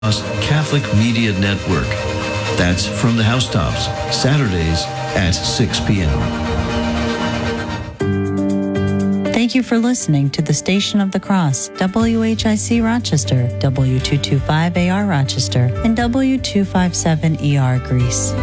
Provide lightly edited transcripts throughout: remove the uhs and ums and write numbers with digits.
Catholic Media Network. That's From the Housetops, Saturdays at 6 p.m. Thank you for listening to the Station of the Cross, WHIC Rochester, W225AR Rochester, and W257ER Greece.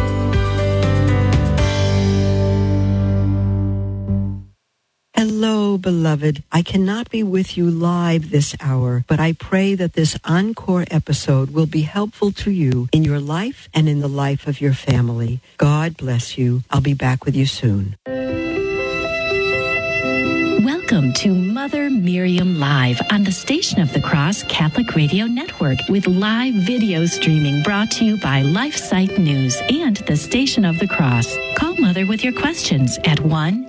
Hello, beloved. I cannot be with you live this hour, but I pray that this encore episode will be helpful to you in your life and in the life of your family. God bless you. I'll be back with you soon. Welcome to Mother Miriam Live on the Station of the Cross Catholic Radio Network with live video streaming brought to you by LifeSite News and the Station of the Cross. Call Mother with your questions at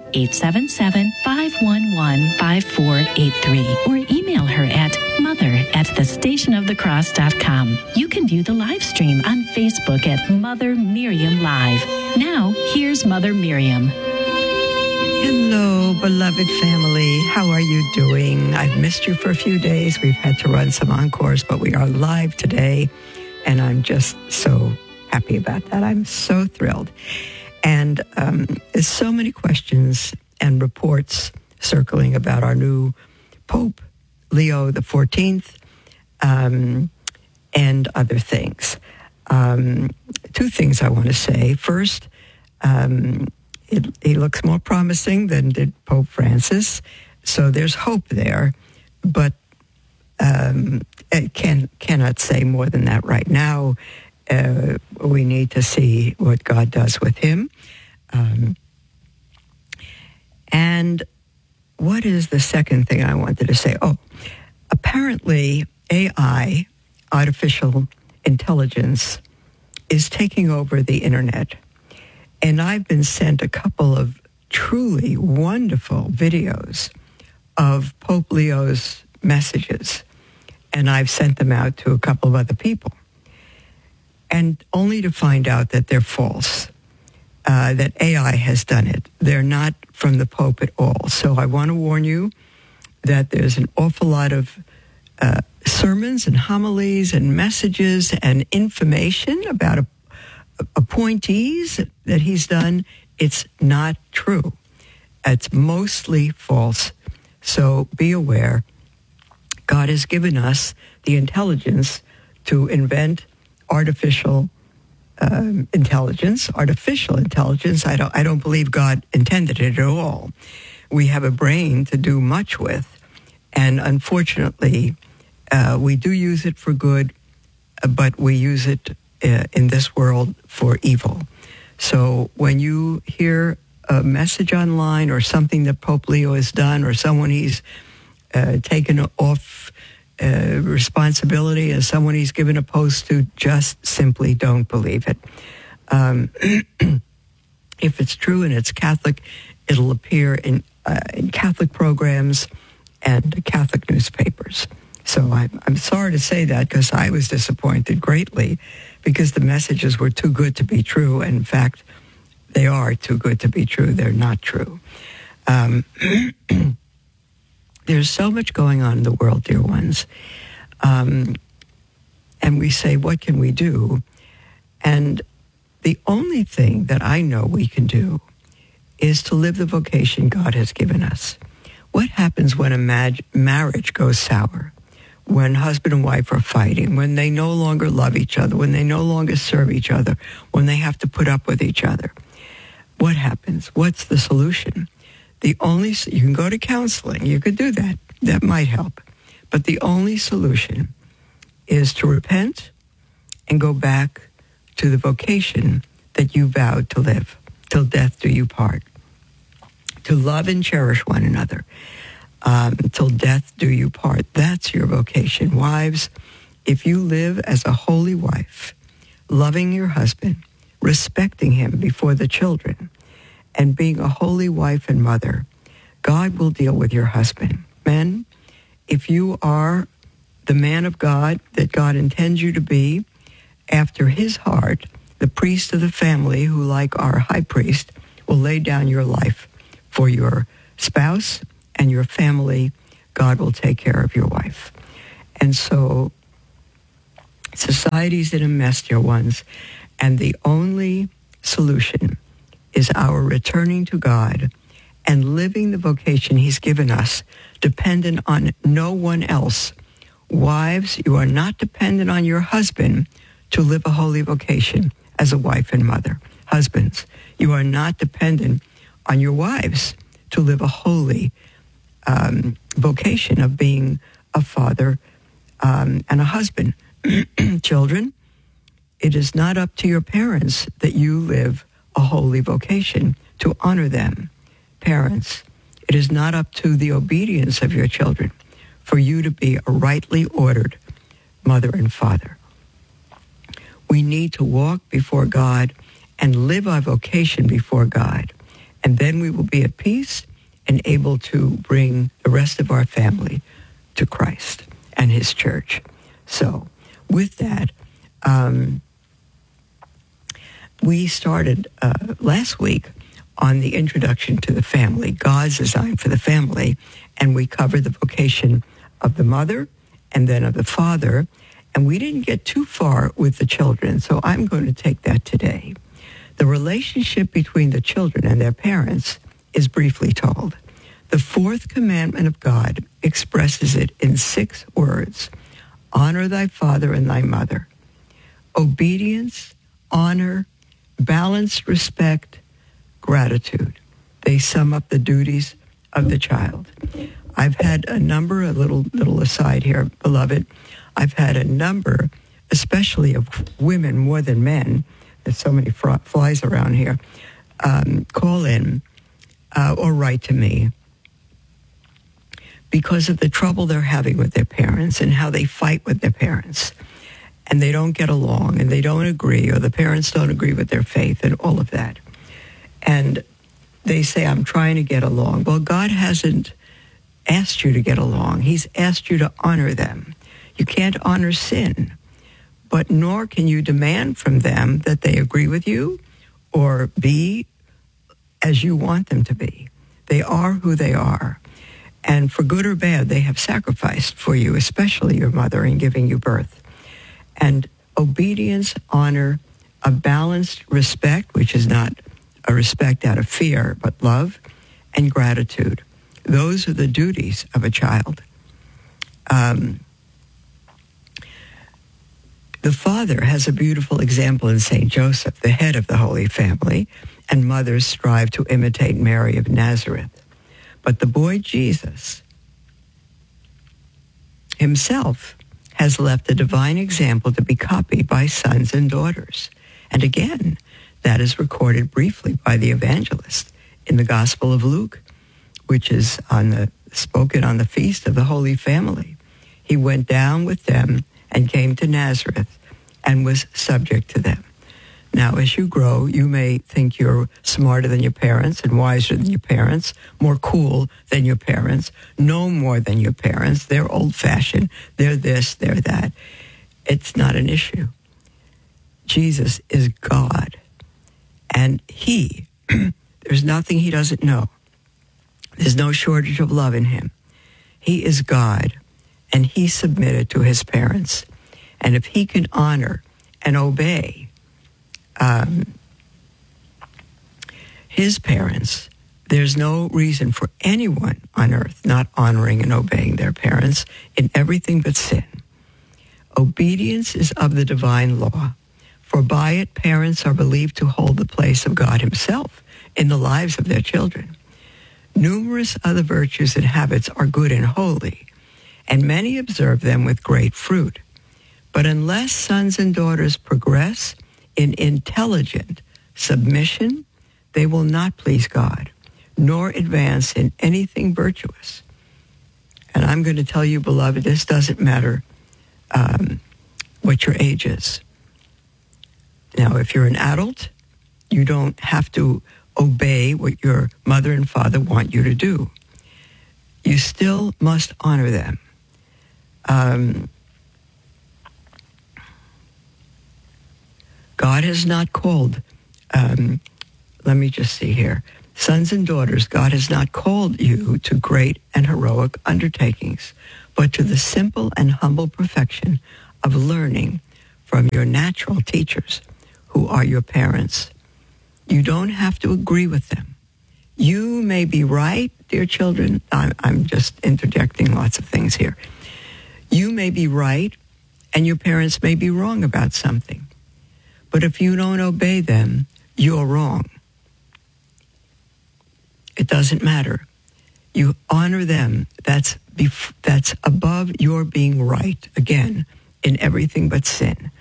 1-877-511-5483 or email her at mother@thestationofthecross.com. You can view the live stream on Facebook at Mother Miriam Live. Now, here's Mother Miriam. Hello, beloved family. How are you doing? I've missed you for a few days. We've had to run some encores, but we are live today, and I'm just so happy about that. I'm so thrilled. And there's so many questions and reports circling about our new Pope, Leo the 14th, and other things. Two things I want to say. First, he looks more promising than did Pope Francis, so there's hope there, but cannot say more than that right now. We need to see what God does with him. And what is the second thing I wanted to say? Oh, apparently AI, artificial intelligence, is taking over the internet. And I've been sent a couple of truly wonderful videos of Pope Leo's messages, and I've sent them out to a couple of other people, and only to find out that they're false, that AI has done it. They're not from the Pope at all. So I want to warn you that there's an awful lot of sermons and homilies and messages and information about appointees that he's done. It's not true. It's mostly false. So be aware. God has given us the intelligence to invent artificial intelligence. Artificial intelligence, I don't believe God intended it at all. We have a brain to do much with, and unfortunately, we do use it for good, but we use it in this world for evil. So when you hear a message online or something that Pope Leo has done or someone he's taken off responsibility and someone he's given a post to, just simply don't believe it. If it's true and it's Catholic, it'll appear in Catholic programs and Catholic newspapers. So I'm sorry to say that, because I was disappointed greatly, because the messages were too good to be true. And in fact, they are too good to be true. They're not true. There's so much going on in the world, dear ones. And we say, what can we do? And the only thing that I know we can do is to live the vocation God has given us. What happens when a marriage goes sour? When husband and wife are fighting, when they no longer love each other, when they no longer serve each other, when they have to put up with each other. What happens? What's the solution? You can go to counseling. You could do that. That might help. But the only solution is to repent and go back to the vocation that you vowed to live. Till death do you part. To love and cherish one another. Till death do you part. That's your vocation. Wives, if you live as a holy wife, loving your husband, respecting him before the children, and being a holy wife and mother, God will deal with your husband. Men, if you are the man of God that God intends you to be, after his heart, the priest of the family, who, like our high priest, will lay down your life for your spouse and your family, God will take care of your wife. And so Society's in a mess, dear ones, and the only solution is our returning to God and living the vocation he's given us, dependent on no one else. Wives, you are not dependent on your husband to live a holy vocation as a wife and mother. Husbands, you are not dependent on your wives to live a holy vocation of being a father and a husband. Children, it is not up to your parents that you live a holy vocation to honor them. Parents, it is not up to the obedience of your children for you to be a rightly ordered mother and father. We need to walk before God and live our vocation before God, and then we will be at peace and able to bring the rest of our family to Christ and his church. So with that, we started last week on the introduction to the family, God's design for the family, and we covered the vocation of the mother and then of the father, and we didn't get too far with the children, so I'm going to take that today. The relationship between the children and their parents is briefly told. The fourth commandment of God expresses it in 6 words: honor thy father and thy mother. Obedience, honor, balanced respect, gratitude. They sum up the duties of the child. I've had a number, a little aside here, beloved, I've had a number, especially of women more than men, there's so many flies around here, call in or write to me because of the trouble they're having with their parents and how they fight with their parents. And they don't get along and they don't agree, or the parents don't agree with their faith and all of that. And they say, I'm trying to get along. Well, God hasn't asked you to get along. He's asked you to honor them. You can't honor sin, but nor can you demand from them that they agree with you or be as you want them to be. They are who they are. And for good or bad, they have sacrificed for you, especially your mother, in giving you birth. And obedience, honor, a balanced respect, which is not a respect out of fear, but love, and gratitude. Those are the duties of a child. The father has a beautiful example in St. Joseph, the head of the Holy Family, and mothers strive to imitate Mary of Nazareth. But the boy Jesus himself has left a divine example to be copied by sons and daughters. And again, that is recorded briefly by the evangelist in the Gospel of Luke, which is spoken on the feast of the Holy Family. He went down with them and came to Nazareth and was subject to them. Now, as you grow, you may think you're smarter than your parents and wiser than your parents, more cool than your parents, know more than your parents. They're old-fashioned. They're this, they're that. It's not an issue. Jesus is God. And he, there's nothing he doesn't know. There's no shortage of love in him. He is God, and he submitted to his parents. And if he can honor and obey his parents, there's no reason for anyone on earth not honoring and obeying their parents in everything but sin. Obedience is of the divine law, for by it parents are believed to hold the place of God himself in the lives of their children. Numerous other virtues and habits are good and holy, and many observe them with great fruit. But unless sons and daughters progress in intelligent submission, they will not please God, nor advance in anything virtuous. And I'm going to tell you, beloved, this doesn't matter what your age is. Now, if you're an adult, you don't have to obey what your mother and father want you to do. You still must honor them. God has not called, let me just see here, sons and daughters, God has not called you to great and heroic undertakings, but to the simple and humble perfection of learning from your natural teachers, who are your parents. You don't have to agree with them. You may be right, dear children. I'm just interjecting lots of things here. You may be right, and your parents may be wrong about something. But if you don't obey them, you're wrong. It doesn't matter. You honor them. That's above your being right, again, in everything but sin.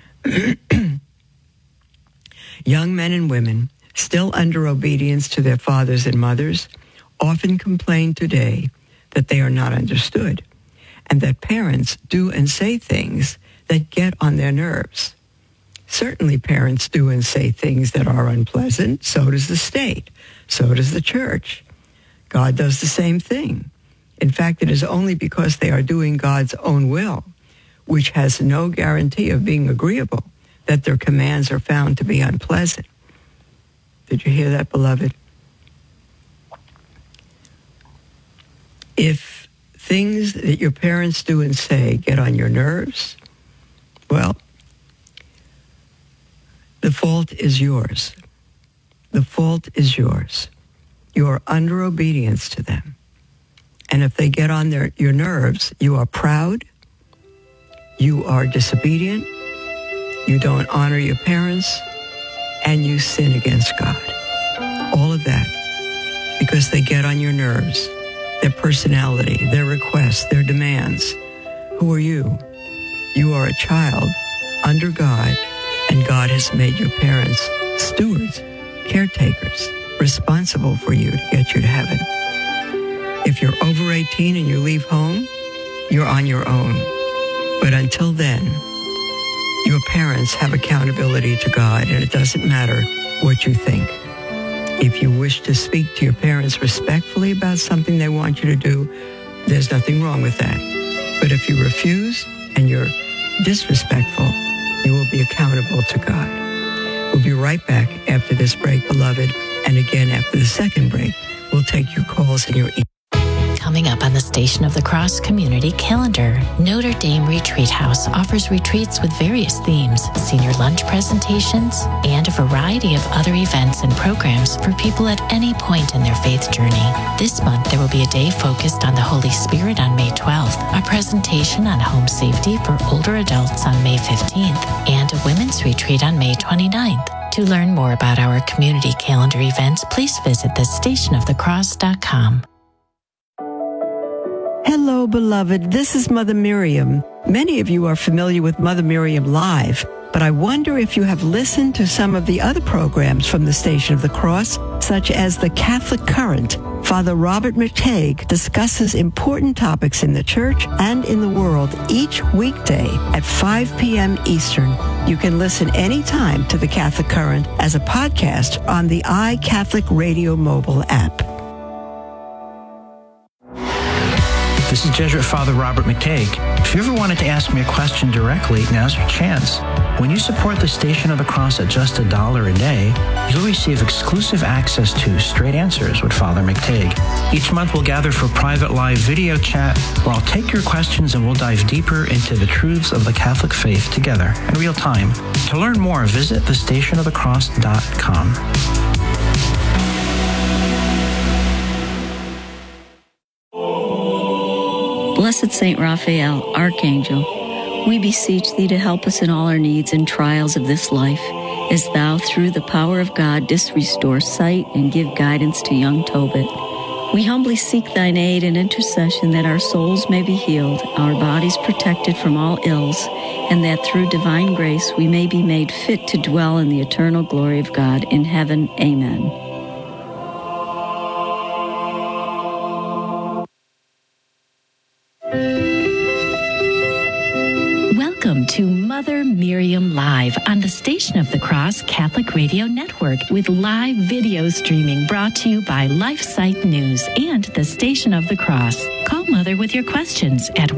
Young men and women, still under obedience to their fathers and mothers, often complain today that they are not understood and that parents do and say things that get on their nerves. Certainly parents do and say things that are unpleasant. So does the state. So does the church. God does the same thing. In fact, it is only because they are doing God's own will, which has no guarantee of being agreeable, that their commands are found to be unpleasant. Did you hear that, beloved? If things that your parents do and say get on your nerves, well, the fault is yours. The fault is yours. You are under obedience to them. And if they get on your nerves, you are proud, you are disobedient, you don't honor your parents, and you sin against God. All of that because they get on your nerves, their personality, their requests, their demands. Who are you? You are a child under God, and God has made your parents stewards, caretakers, responsible for you to get you to heaven. If you're over 18 and you leave home, you're on your own. But until then, your parents have accountability to God, and it doesn't matter what you think. If you wish to speak to your parents respectfully about something they want you to do, there's nothing wrong with that. But if you refuse and you're disrespectful, you will be accountable to God. We'll be right back after this break, beloved. And again, after the second break, we'll take your calls and your emails. Coming up on the Station of the Cross community calendar, Notre Dame Retreat House offers retreats with various themes, senior lunch presentations, and a variety of other events and programs for people at any point in their faith journey. This month, there will be a day focused on the Holy Spirit on May 12th, a presentation on home safety for older adults on May 15th, and a women's retreat on May 29th. To learn more about our community calendar events, please visit thestationofthecross.com. Hello, beloved. This is Mother Miriam. Many of you are familiar with Mother Miriam Live, but I wonder if you have listened to some of the other programs from the Station of the Cross, such as the Catholic Current. Father Robert McTague discusses important topics in the church and in the world each weekday at 5 p.m. Eastern. You can listen anytime to the Catholic Current as a podcast on the iCatholic Radio mobile app. This is Jesuit Father Robert McTague. If you ever wanted to ask me a question directly, now's your chance. When you support the Station of the Cross at just $1 a day, you'll receive exclusive access to Straight Answers with Father McTague. Each month we'll gather for private live video chat where I'll take your questions and we'll dive deeper into the truths of the Catholic faith together in real time. To learn more, visit thestationofthecross.com. Blessed Saint Raphael, Archangel, we beseech thee to help us in all our needs and trials of this life, as thou, through the power of God, didst restore sight and give guidance to young Tobit. We humbly seek thine aid and intercession that our souls may be healed, our bodies protected from all ills, and that through divine grace we may be made fit to dwell in the eternal glory of God in heaven. Amen. Welcome to Mother Miriam Live on the Station of the Cross Catholic Radio Network with live video streaming brought to you by LifeSite News and the Station of the Cross. Call Mother with your questions at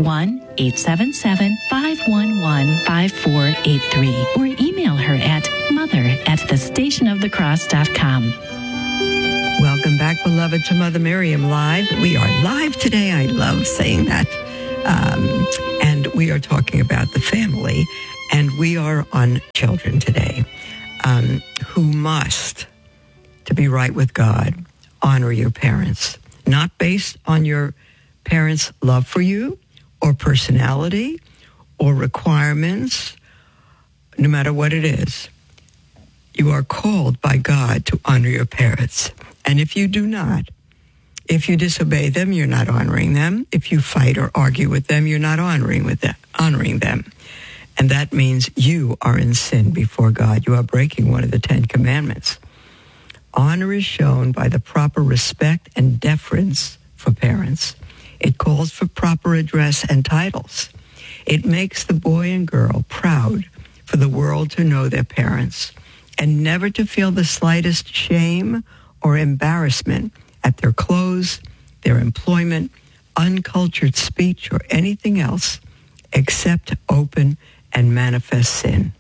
1-877-511-5483 or email her at mother@thestationofthecross.com. Welcome back, beloved, to Mother Miriam Live. We are live today. I love saying that. And we are talking about the family And we are on children today who must, to be right with God, honor your parents, not based on your parents' love for you or personality or requirements, no matter what it is. You are called by God to honor your parents. And if you do not, if you disobey them, you're not honoring them. If you fight or argue with them, you're not honoring them. And that means you are in sin before God. You are breaking one of the 10 commandments. Honor is shown by the proper respect and deference for parents. It calls for proper address and titles. It makes the boy and girl proud for the world to know their parents and never to feel the slightest shame or embarrassment at their clothes, their employment, uncultured speech, or anything else except open and manifest sin.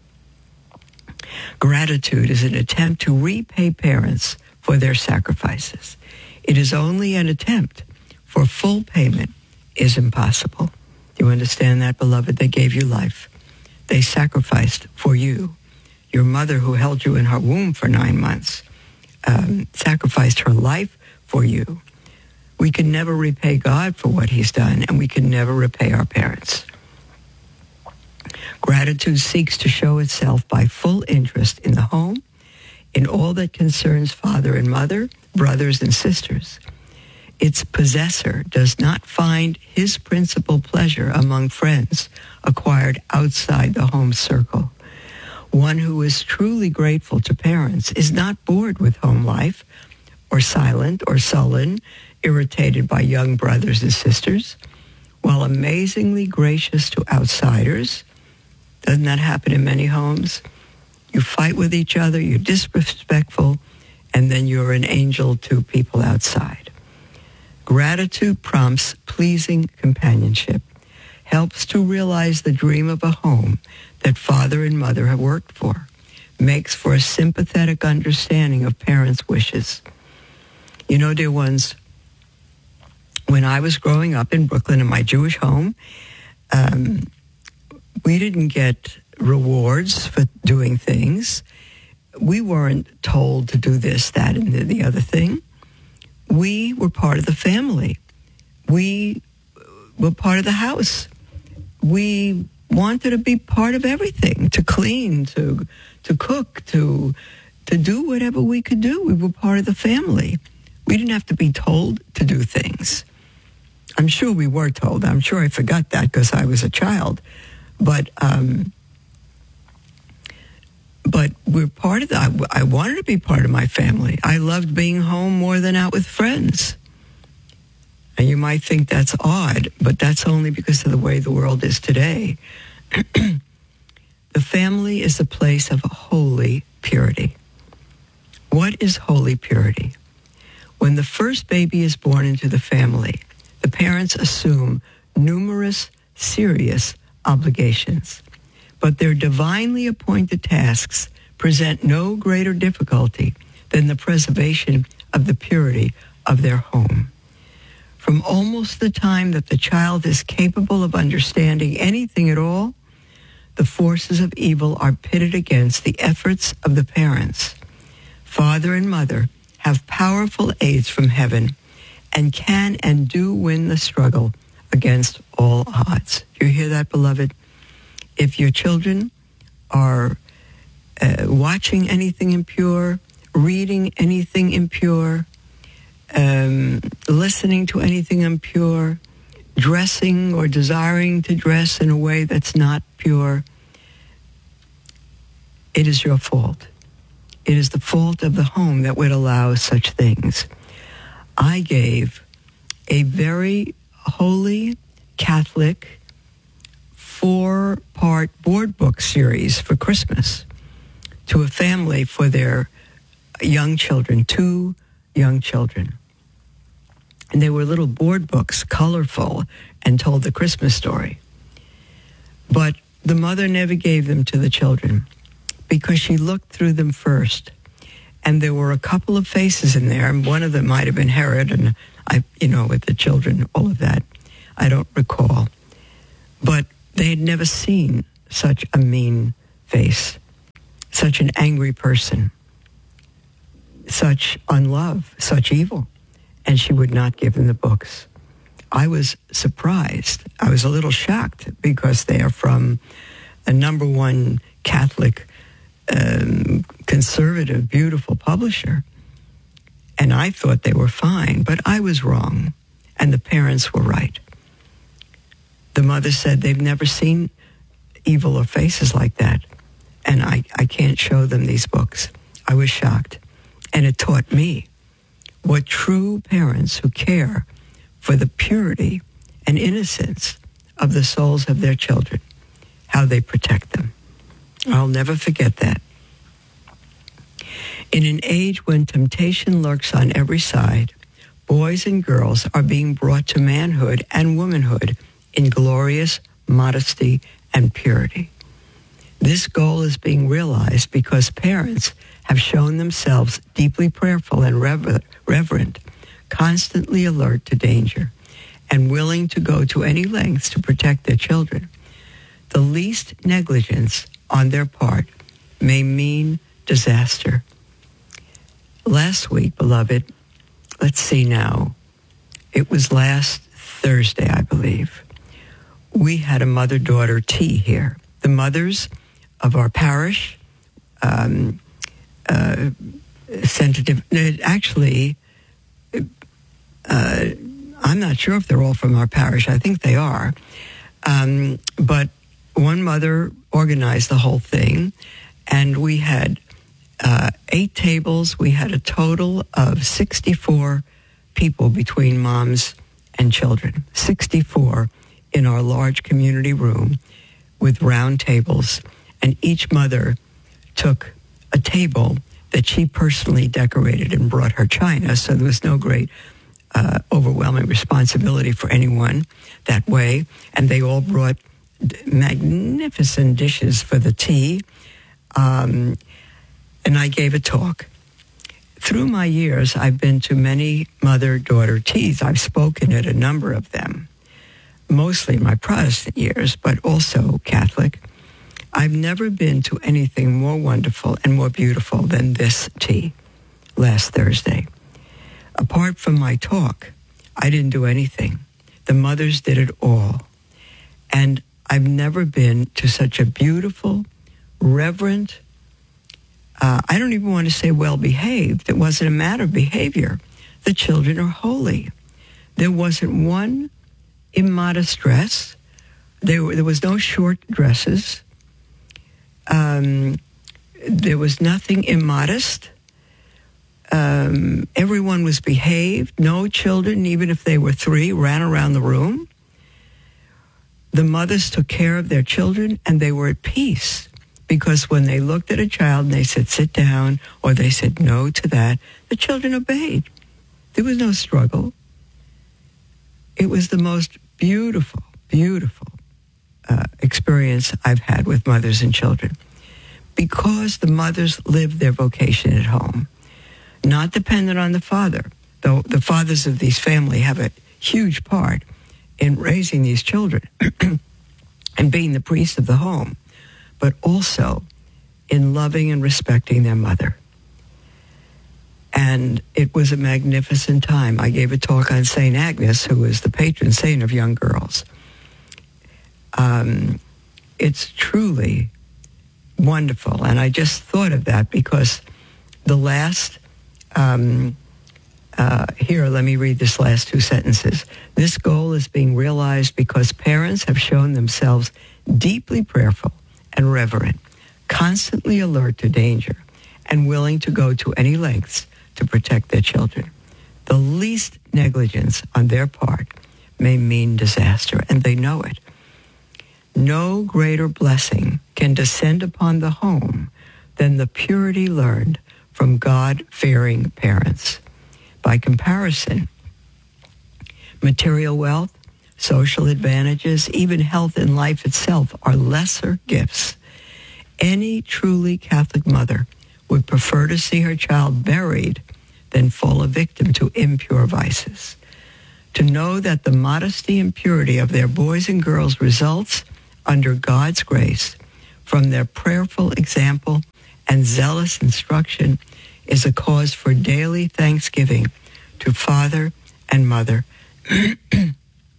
Gratitude is an attempt to repay parents for their sacrifices. It is only an attempt, for full payment is impossible. Do you understand that, beloved? They gave you life. They sacrificed for you. Your mother, who held you in her womb for 9 months, sacrificed her life for you. We can never repay God for what he's done, and we can never repay our parents. Gratitude seeks to show itself by full interest in the home, in all that concerns father and mother, brothers and sisters. Its possessor does not find his principal pleasure among friends acquired outside the home circle. One who is truly grateful to parents is not bored with home life, or silent or sullen, irritated by young brothers and sisters, while amazingly gracious to outsiders. Doesn't that happen in many homes? You fight with each other, you're disrespectful, and then you're an angel to people outside. Gratitude prompts pleasing companionship, helps to realize the dream of a home that father and mother have worked for, makes for a sympathetic understanding of parents' wishes. You know, dear ones, when I was growing up in Brooklyn in my Jewish home, we didn't get rewards for doing things. We weren't told to do this, that, and the other thing. We were part of the family. We were part of the house. We wanted to be part of everything, to clean, to cook, to do whatever we could do. We were part of the family. We didn't have to be told to do things. I'm sure we were told. I'm sure I forgot that because I was a child. But we're part of that. I wanted to be part of my family. I loved being home more than out with friends. And you might think that's odd, but that's only because of the way the world is today. The family is a place of holy purity. What is holy purity? When the first baby is born into the family, the parents assume numerous serious obligations, but their divinely appointed tasks present no greater difficulty than the preservation of the purity of their home. From almost the time that the child is capable of understanding anything at all, the forces of evil are pitted against the efforts of the parents. Father and mother have powerful aids from heaven and can and do win the struggle against all odds. Do you hear that, beloved? If your children are watching anything impure, reading anything impure, listening to anything impure, dressing or desiring to dress in a way that's not pure, it is your fault. It is the fault of the home that would allow such things. I gave a very holy Catholic 4-part board book series for Christmas to a family for their young children, 2 young children. And they were little board books, colorful, and told the Christmas story. But the mother never gave them to the children because she looked through them first. And there were a couple of faces in there, and one of them might have been Herod, and with the children, all of that. I don't recall. But they had never seen such a mean face, such an angry person, such unlove, such evil. And she would not give them the books. I was surprised. I was a little shocked because they are from a number one Catholic, conservative, beautiful publisher. And I thought they were fine, but I was wrong. And the parents were right. The mother said they've never seen evil or faces like that. And I can't show them these books. I was shocked. And it taught me what true parents who care for the purity and innocence of the souls of their children, how they protect them. I'll never forget that. In an age when temptation lurks on every side, boys and girls are being brought to manhood and womanhood in glorious modesty and purity. This goal is being realized because parents have shown themselves deeply prayerful and reverent, constantly alert to danger, and willing to go to any lengths to protect their children. The least negligence on their part may mean disaster. Last week, beloved, let's see now, it was last Thursday, I believe, we had a mother-daughter tea here. The mothers of our parish I'm not sure if they're all from our parish. I think they are. But one mother organized the whole thing, and we had 8 tables. We had a total of 64 people between moms and children, 64 in our large community room with round tables, and each mother took a table that she personally decorated and brought her china, so there was no great overwhelming responsibility for anyone that way. And they all brought magnificent dishes for the tea. And I gave a talk. Through my years, I've been to many mother-daughter teas. I've spoken at a number of them, mostly my Protestant years, but also Catholic. I've never been to anything more wonderful and more beautiful than this tea last Thursday. Apart from my talk, I didn't do anything. The mothers did it all. And I've never been to such a beautiful, reverent, I don't even want to say well-behaved. It wasn't a matter of behavior. The children are holy. There wasn't one immodest dress. There was no short dresses. There was nothing immodest. Everyone was behaved. No children, even if they were 3, ran around the room. The mothers took care of their children, and they were at peace, because when they looked at a child and they said, sit down, or they said no to that, the children obeyed. There was no struggle. It was the most beautiful, beautiful experience I've had with mothers and children, because the mothers lived their vocation at home, not dependent on the father, though the fathers of these families have a huge part in raising these children and being the priest of the home, but also in loving and respecting their mother. And it was a magnificent time. I gave a talk on St. Agnes, who is the patron saint of young girls. It's truly wonderful. And I just thought of that because the last, here, let me read this last 2 sentences. This goal is being realized because parents have shown themselves deeply prayerful and reverent, constantly alert to danger, and willing to go to any lengths to protect their children. The least negligence on their part may mean disaster, and they know it. No greater blessing can descend upon the home than the purity learned from God-fearing parents. By comparison, material wealth, social advantages, even health and life itself are lesser gifts. Any truly Catholic mother would prefer to see her child buried than fall a victim to impure vices. To know that the modesty and purity of their boys and girls results, under God's grace, from their prayerful example and zealous instruction is a cause for daily thanksgiving to Father and Mother. The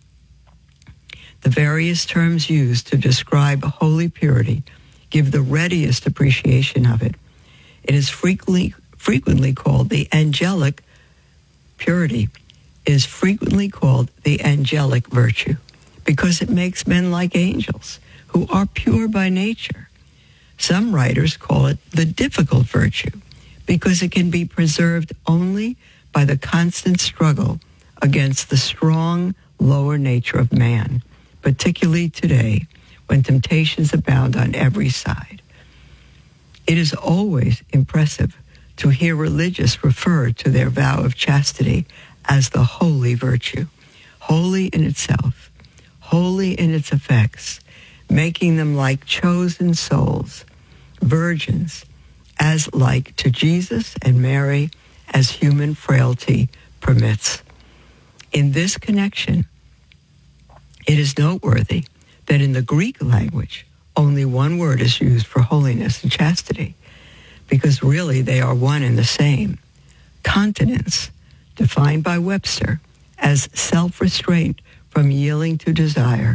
various terms used to describe holy purity give the readiest appreciation of it. It is frequently called the angelic purity, is frequently called the angelic virtue because it makes men like angels who are pure by nature. Some writers call it the difficult virtue because it can be preserved only by the constant struggle against the strong lower nature of man, particularly today when temptations abound on every side. It is always impressive to hear religious refer to their vow of chastity as the holy virtue, holy in itself, holy in its effects, making them like chosen souls, virgins, as like to Jesus and Mary as human frailty permits. In this connection, it is noteworthy that in the Greek language, only one word is used for holiness and chastity, because really they are one and the same. Continence, defined by Webster as self-restraint from yielding to desire,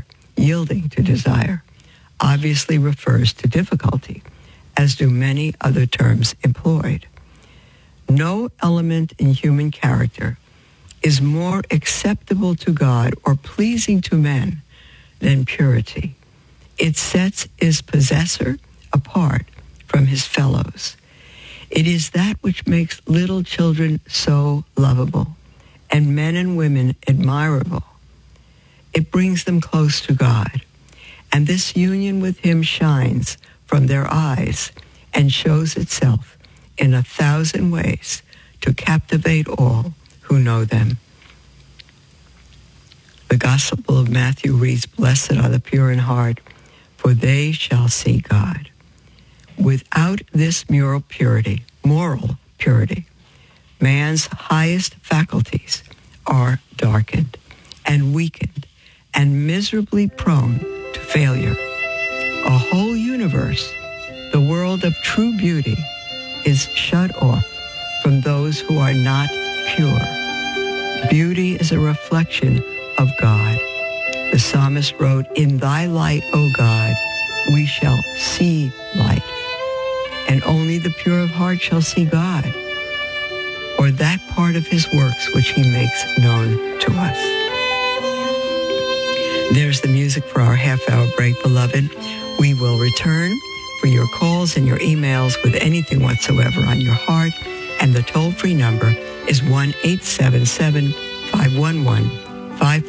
obviously refers to difficulty, as do many other terms employed. No element in human character is more acceptable to God or pleasing to men than purity. It sets its possessor apart from his fellows. It is that which makes little children so lovable and men and women admirable. It brings them close to God, and this union with him shines from their eyes and shows itself in 1,000 ways to captivate all who know them. The Gospel of Matthew reads, "Blessed are the pure in heart, for they shall see God." Without this moral purity, man's highest faculties are darkened and weakened and miserably prone to failure. A whole universe, the world of true beauty, is shut off from those who are not pure. Beauty is a reflection of God. The psalmist wrote, "In thy light, O God, we shall see light." And only the pure of heart shall see God, or that part of his works which he makes known to us. There's the music for our half-hour break, beloved. We will return for your calls and your emails with anything whatsoever on your heart, and the toll-free number is 1-877-511-5555.